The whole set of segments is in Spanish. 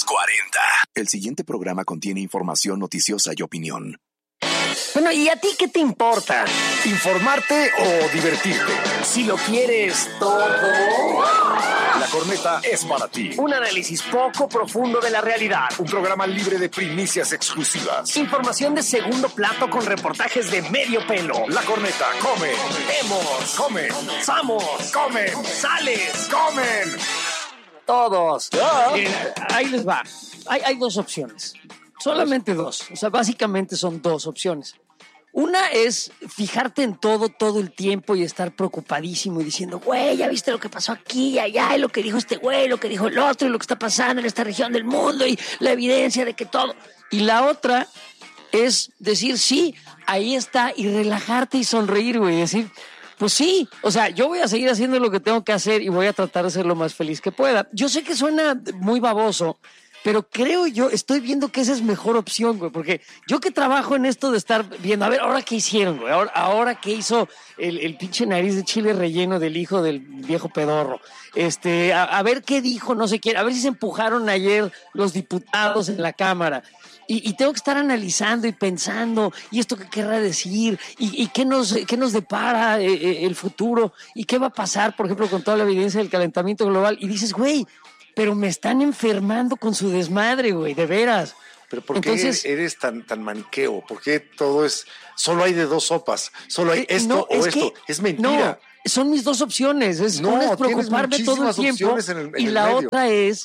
40. El siguiente programa contiene información noticiosa y opinión. Bueno, ¿y a ti qué te importa? ¿Informarte o divertirte? Si lo quieres todo. La Corneta es para ti. Un análisis poco profundo de la realidad. Un programa libre de primicias exclusivas. Información de segundo plato con reportajes de medio pelo. La Corneta come. Vemos. Comen. Samos. Comen. Sales. Comen. Todos. Ahí les va. Hay dos opciones. Solamente dos. O sea, básicamente son dos opciones. Una es fijarte en todo el tiempo y estar preocupadísimo y diciendo, güey, ya viste lo que pasó aquí y allá, y lo que dijo este güey, lo que dijo el otro, y lo que está pasando en esta región del mundo, y la evidencia de que todo. Y la otra es decir, sí, ahí está, y relajarte y sonreír, güey, y decir, pues sí, o sea, yo voy a seguir haciendo lo que tengo que hacer y voy a tratar de ser lo más feliz que pueda. Yo sé que suena muy baboso, pero creo yo, estoy viendo que esa es mejor opción, güey, porque yo que trabajo en esto de estar viendo, a ver, ahora qué hicieron, güey, ahora qué hizo el pinche nariz de chile relleno del hijo del viejo pedorro, a ver qué dijo, no sé quién, a ver si se empujaron ayer los diputados en la Cámara. Y tengo que estar analizando y pensando, y esto qué querrá decir, y qué nos depara el futuro, y qué va a pasar, por ejemplo, con toda la evidencia del calentamiento global. Y dices, güey, pero me están enfermando con su desmadre, güey, de veras. Pero ¿por qué eres tan maniqueo? ¿Por qué todo es, solo hay de dos sopas? Solo hay esto no, o esto. Es mentira. No, son mis dos opciones. Una es preocuparme todo el tiempo y la otra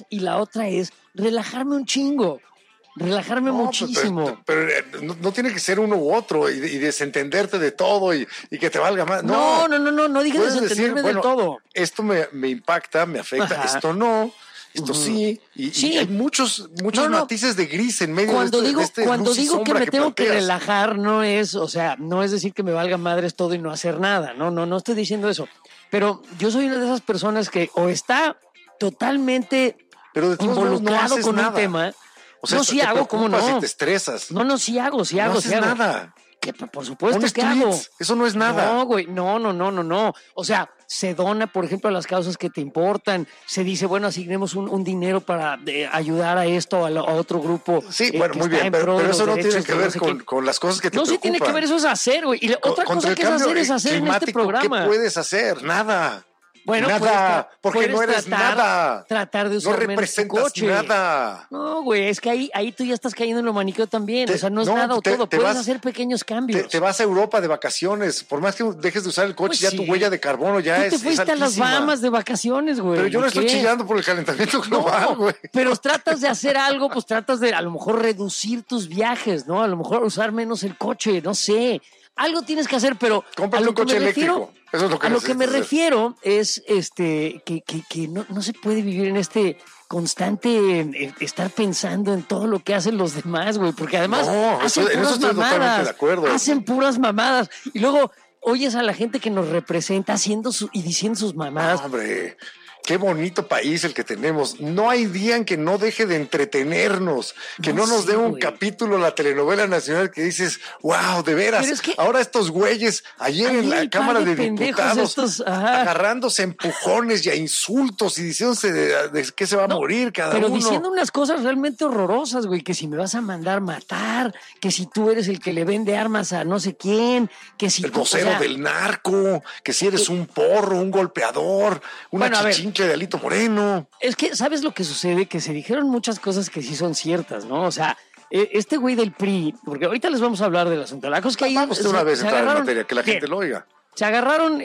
es relajarme un chingo. Relajarme muchísimo. Pero no tiene que ser uno u otro y desentenderte de todo y que te valga más. No dije desentenderme de todo. Esto me impacta, me afecta, esto no, esto sí. Y hay muchos matices de gris en medio cuando de este cuando luz y digo que sombra me tengo planteas. que relajar, no es decir que me valga madres todo y no hacer nada. No estoy diciendo eso. Pero yo soy una de esas personas que o está totalmente involucrado con un tema. O sea, sí hago, ¿cómo no? Y te estresas. Sí hago. No haces nada. ¿Qué? Por supuesto Pones que tweets. hago. Eso no es nada. No, güey, no. O sea, se dona, por ejemplo, a las causas que te importan. Se dice, bueno, asignemos un dinero para ayudar a esto o a otro grupo. Sí, bueno, muy bien, pero eso no tiene que ver con las cosas que te preocupan. No, sí tiene que ver, eso es hacer, güey. Y otra cosa que es hacer en este programa. ¿Qué puedes hacer? Nada. Bueno, nada, porque no eres nada. Tratar de usar no representas coche. nada. No, güey, es que ahí tú ya estás cayendo en lo maniqueo también. O sea, no es nada o todo. Puedes hacer pequeños cambios. Te vas a Europa de vacaciones. Por más que dejes de usar el coche, ya tu huella de carbono ya es altísima. Tú te fuiste a las Bahamas de vacaciones, güey. Pero yo no estoy chillando por el calentamiento global, güey. Pero tratas de hacer algo, pues tratas de a lo mejor reducir tus viajes, ¿no? A lo mejor usar menos el coche, no sé. Algo tienes que hacer, pero cómprate un coche eléctrico. Eso es lo que a lo que me refiero es que no se puede vivir en este constante estar pensando en todo lo que hacen los demás, güey, porque además hacen puras mamadas, de acuerdo. Hacen puras mamadas y luego oyes a la gente que nos representa haciendo y diciendo sus mamadas. Hombre, qué bonito país el que tenemos. No hay día en que no deje de entretenernos, que no nos dé un capítulo la telenovela nacional que dices, wow, de veras. Es que ahora estos güeyes, ayer en la Cámara de Diputados, agarrándose a empujones y a insultos y diciéndose de qué se va a morir cada uno. Pero diciendo unas cosas realmente horrorosas, güey, que si me vas a mandar matar, que si tú eres el que le vende armas a no sé quién, que si el vocero del narco, que si eres un porro, un golpeador, una chichincha de Alito Moreno. Es que, ¿sabes lo que sucede? Que se dijeron muchas cosas que sí son ciertas, ¿no? O sea, este güey del PRI, porque ahorita les vamos a hablar del asunto. La cosa es que ahí vamos de una vez a entrar en materia, que la gente lo oiga. Se agarraron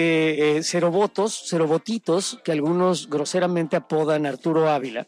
cerobotitos, que algunos groseramente apodan Arturo Ávila.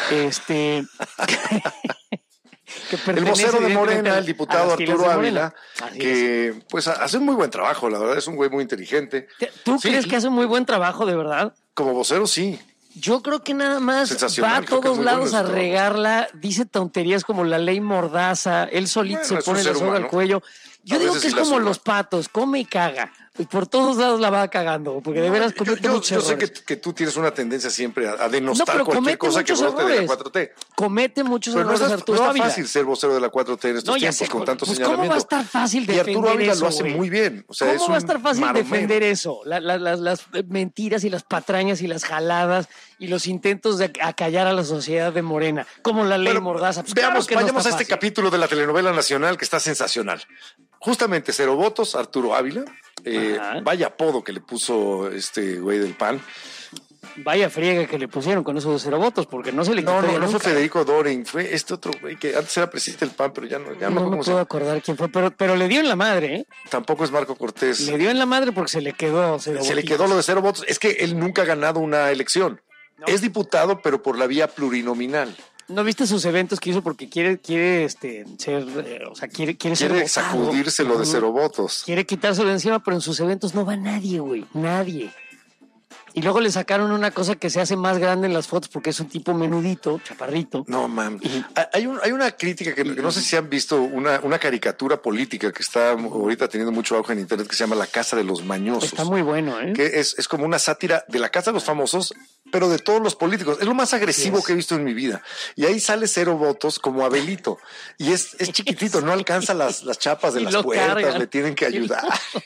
El vocero de Morena, el diputado Arturo Ávila, que pues hace un muy buen trabajo, la verdad, es un güey muy inteligente. ¿Tú crees que hace un muy buen trabajo, de verdad? Como vocero, sí. Yo creo que nada más va a todos lados a regarla, dice tonterías como la ley Mordaza, él solito se pone la soga al cuello. Yo digo que es como los patos, come y caga. Por todos lados la va cagando, porque de veras comete muchos errores. Yo sé que tú tienes una tendencia siempre a denostar cualquier cosa que brote de la 4T. Comete muchos errores, Arturo Ávila. No Ávila. está fácil ser vocero de la 4T en estos tiempos con tanto señalamiento. ¿Cómo va a estar fácil defender eso? Y Arturo Ávila lo hace muy bien. O sea, ¿Cómo va a estar fácil defender eso? Las mentiras y las patrañas y las jaladas y los intentos de acallar a la sociedad de Morena, como la ley Mordaza. Pues veamos, claro vayamos no a este capítulo de la telenovela nacional que está sensacional. Justamente Cero Votos, Arturo Ávila, vaya apodo que le puso este güey del PAN. Vaya friega que le pusieron con esos 0 votos, porque no se le quitó. No fue Federico Doring, fue este otro güey que antes era presidente del PAN, pero ya no me puedo acordar quién fue, pero le dio en la madre, ¿eh? Tampoco es Marco Cortés. Le dio en la madre porque se le quedó 0 Se le quedó lo de 0 votos. Es que él nunca ha ganado una elección. No. Es diputado, pero por la vía plurinominal. ¿No viste sus eventos que hizo porque quiere ser, o sea, quiere ser sacudírselo de 0 votos? Quiere quitárselo de encima, pero en sus eventos no va nadie, güey, nadie. Y luego le sacaron una cosa que se hace más grande en las fotos porque es un tipo menudito, chaparrito. No, man. Hay una crítica que no sé si han visto, una caricatura política que está ahorita teniendo mucho auge en internet que se llama La Casa de los Mañosos. Está muy bueno, ¿eh? Que es como una sátira de la Casa de los Famosos, pero de todos los políticos. Es lo más agresivo que he visto en mi vida. Y ahí sale 0 votos como Abelito. Y es chiquitito, no alcanza las chapas de las puertas, cargan. Le tienen que ayudar.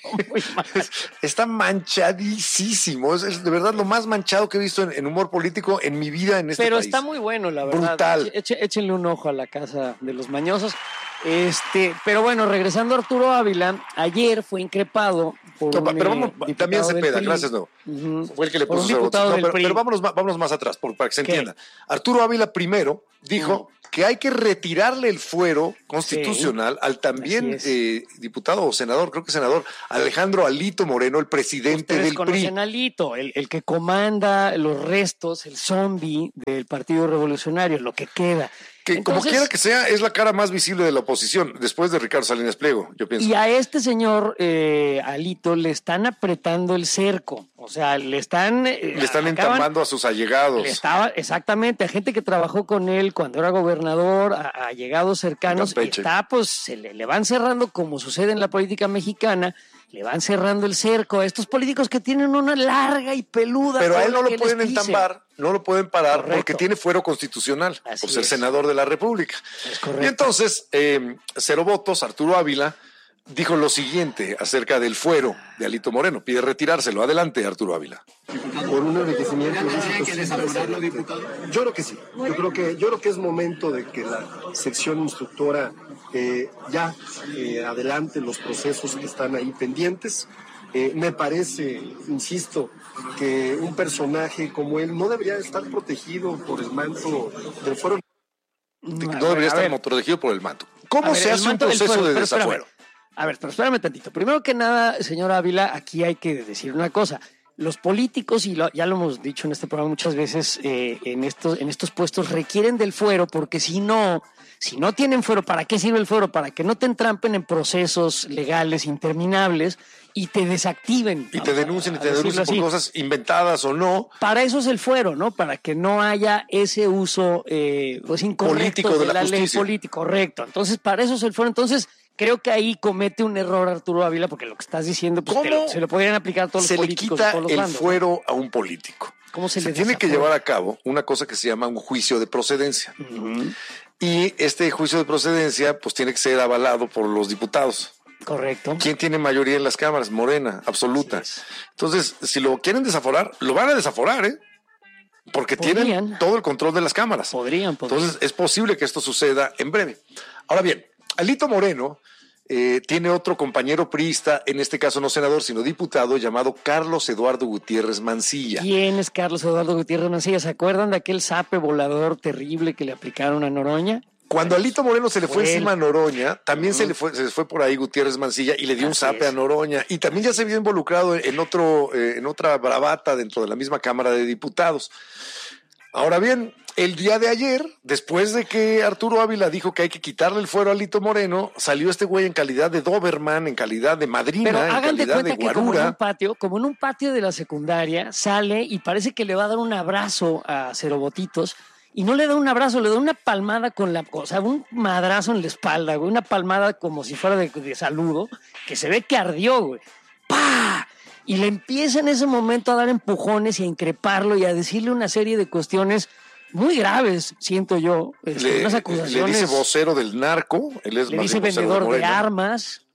Está manchadísimo. Es de verdad lo más manchado que he visto en humor político en mi vida en este país. Pero está muy bueno, la verdad. Brutal. Échenle un ojo a La Casa de los Mañosos. Pero bueno, regresando a Arturo Ávila, ayer fue increpado por pero vamos, también Cepeda, gracias, no. Fue el que le puso 0 votos. Pero vámonos más atrás, para que se entienda. Arturo Ávila primero dijo que hay que retirarle el fuero constitucional al también diputado o senador, creo que senador, Alejandro Alito Moreno, el presidente del PRI. Alito, el que comanda los restos, el zombie del Partido Revolucionario, lo que queda. Que entonces, como quiera que sea, es la cara más visible de la oposición, después de Ricardo Salinas Pliego, yo pienso. Y a este señor Alito le están apretando el cerco, o sea, le están entambando a sus allegados. Exactamente, a gente que trabajó con él cuando era gobernador, a allegados cercanos, y le van cerrando, como sucede en la política mexicana, le van cerrando el cerco a estos políticos que tienen una larga y peluda. Pero a él no lo pueden entambar, no lo pueden parar. Correcto. Porque tiene fuero constitucional por ser senador de la República. Es correcto. Y entonces, 0 votos, Arturo Ávila dijo lo siguiente acerca del fuero de Alito Moreno. Pide retirárselo. Adelante, Arturo Ávila. Por un enriquecimiento. ¿Hay que desaforarlo, diputado? Yo creo que sí. Yo creo que es momento de que la sección instructora adelante los procesos que están ahí pendientes. Me parece, insisto, que un personaje como él no debería estar protegido por el manto del fuero. No debería estar protegido por el manto. ¿Cómo se hace un proceso de desafuero? A ver, pero espérame tantito. Primero que nada, señor Ávila, aquí hay que decir una cosa. Los políticos, y ya lo hemos dicho en este programa muchas veces, en estos puestos requieren del fuero, porque si no tienen fuero, ¿para qué sirve el fuero? Para que no te entrampen en procesos legales interminables y te desactiven. Y te denuncien por cosas inventadas o no. Para eso es el fuero, ¿no? Para que no haya ese uso incorrecto político de la ley política. Correcto. Entonces, para eso es el fuero. Entonces, creo que ahí comete un error Arturo Ávila, porque lo que estás diciendo, pues se lo podrían aplicar a todos los políticos. Se le quita todos los el bandos, fuero a un político. ¿Cómo se tiene que llevar a cabo una cosa que se llama un juicio de procedencia. Y este juicio de procedencia, pues tiene que ser avalado por los diputados. Correcto. ¿Quién tiene mayoría en las cámaras? Morena, absoluta. Entonces, si lo quieren desaforar, lo van a desaforar, ¿eh? Porque tienen todo el control de las cámaras. Podrían. Entonces, es posible que esto suceda en breve. Ahora bien, Alito Moreno tiene otro compañero priista, en este caso no senador, sino diputado, llamado Carlos Eduardo Gutiérrez Mancilla. ¿Quién es Carlos Eduardo Gutiérrez Mancilla? ¿Se acuerdan de aquel zape volador terrible que le aplicaron a Noroña? Cuando a Alito Moreno se le fue encima a Noroña, también se fue por ahí Gutiérrez Mancilla y le dio un zape a Noroña. Y también ya se vio involucrado en otra bravata dentro de la misma Cámara de Diputados. Ahora bien, el día de ayer, después de que Arturo Ávila dijo que hay que quitarle el fuero a Alito Moreno, salió este güey en calidad de Doberman, en calidad de madrina, pero en calidad de guarura. Como en un patio de la secundaria, sale y parece que le va a dar un abrazo a Cero Votitos. Y no le da un abrazo, le da una palmada un madrazo en la espalda, güey, una palmada como si fuera de saludo, que se ve que ardió, güey. ¡Pah! Y le empieza en ese momento a dar empujones y a increparlo y a decirle una serie de cuestiones muy graves, siento yo. Unas acusaciones. Le dice vocero del narco, él es le dice vendedor de armas.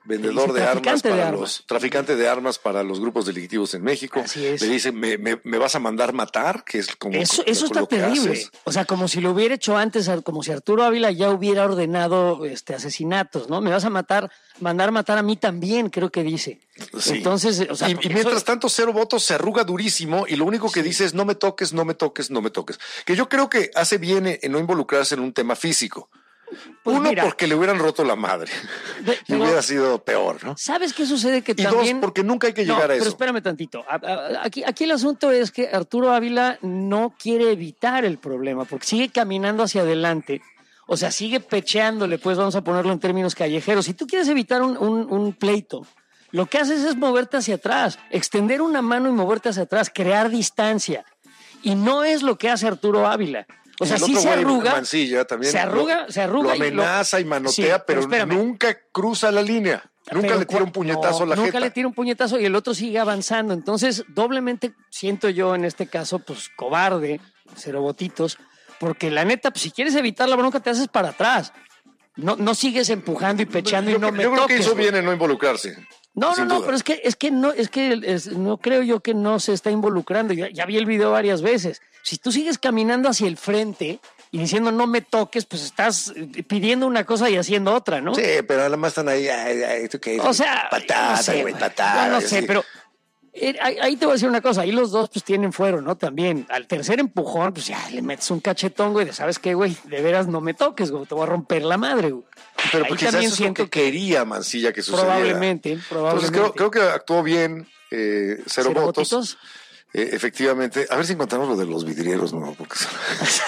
vendedor de armas para los traficante de armas para los grupos delictivos en México. Así es. Le dice, ¿me vas a mandar matar? Que es como eso está terrible. Haces. O sea, como si lo hubiera hecho antes, como si Arturo Ávila ya hubiera ordenado asesinatos, ¿no? Me vas a mandar matar a mí también, creo que dice. Sí. Entonces, o sea, y mientras tanto, Cero Votos se arruga durísimo y lo único que dice es no me toques, no me toques, no me toques. Que yo creo que hace bien en no involucrarse en un tema físico. Pues uno, mira, porque le hubieran roto la madre y hubiera sido peor, ¿no? ¿Sabes qué sucede? Que y también... dos, porque nunca hay que llegar a eso. Pero espérame tantito. Aquí el asunto es que Arturo Ávila no quiere evitar el problema porque sigue caminando hacia adelante. O sea, sigue pecheándole, pues vamos a ponerlo en términos callejeros. Si tú quieres evitar un pleito, lo que haces es moverte hacia atrás, extender una mano y moverte hacia atrás, crear distancia. Y no es lo que hace Arturo Ávila. O sea, sí se arruga. Mancilla también se arruga. Lo amenaza y manotea, sí, pero nunca cruza la línea. Nunca le tira un puñetazo a la jeta. Nunca le tira un puñetazo y el otro sigue avanzando. Entonces, doblemente siento yo en este caso, pues cobarde, Cero Votitos, porque la neta, pues si quieres evitar la bronca, te haces para atrás. No sigues empujando y pecheando y no me toques. Yo creo que hizo bien en no involucrarse. No, pero es que no creo yo que no se está involucrando. Ya vi el video varias veces. Si tú sigues caminando hacia el frente y diciendo no me toques, pues estás pidiendo una cosa y haciendo otra, ¿no? Sí, pero además están ahí, ¿tú qué? O sea, patada, güey, patada. No sé, pero ahí te voy a decir una cosa. Ahí los dos pues tienen fuero, ¿no? También, al tercer empujón, pues ya le metes un cachetón, güey, de ¿sabes qué, güey? De veras no me toques, güey, te voy a romper la madre, güey. Pero porque también eso es lo que quería Mancilla que sucediera. Probablemente. Entonces creo que actuó bien, Cero Votos. Efectivamente. A ver si encontramos lo de los vidrieros, ¿no? Porque